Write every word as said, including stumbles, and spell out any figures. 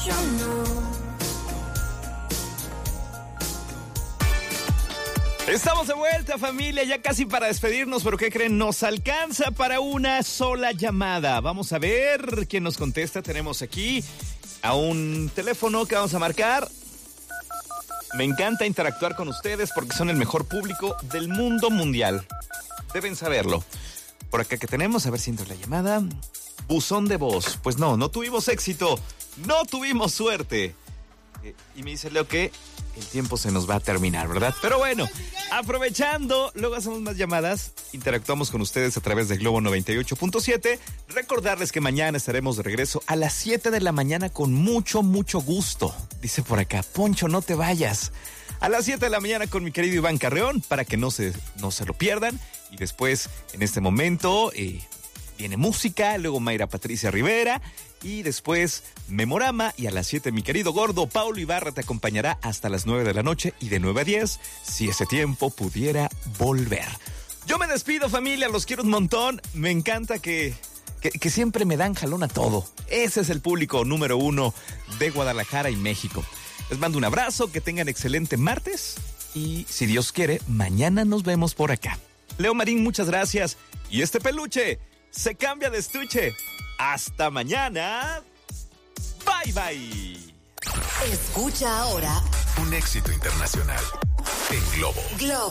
Yo no. Estamos de vuelta, familia, ya casi para despedirnos, pero ¿qué creen? Nos alcanza para una sola llamada. Vamos a ver quién nos contesta. Tenemos aquí a un teléfono que vamos a marcar. Me encanta interactuar con ustedes porque son el mejor público del mundo mundial. Deben saberlo. Por acá que tenemos, a ver si entra la llamada. Buzón de voz. Pues no, no tuvimos éxito. No tuvimos suerte. Eh, y me dice Leo que el tiempo se nos va a terminar, ¿verdad? Pero bueno, aprovechando, luego hacemos más llamadas, interactuamos con ustedes a través de Globo noventa y ocho punto siete. Recordarles que mañana estaremos de regreso a las siete de la mañana con mucho, mucho gusto. Dice por acá, Poncho, no te vayas. A las siete de la mañana con mi querido Iván Carreón, para que no se, no se lo pierdan. Y después, en este momento, eh, viene música, luego Mayra Patricia Rivera. Y después Memorama, y a las siete mi querido gordo Paulo Ibarra te acompañará hasta las nueve de la noche y de nueve a diez, si ese tiempo pudiera volver. Yo me despido, familia, los quiero un montón. Me encanta que, que, que siempre me dan jalón a todo. Ese es el público número uno de Guadalajara y México. Les mando un abrazo, que tengan excelente martes y si Dios quiere, mañana nos vemos por acá. Leo Marín, muchas gracias. Y este peluche se cambia de estuche. Hasta mañana. Bye, bye. Escucha ahora un éxito internacional en Globo. Globo.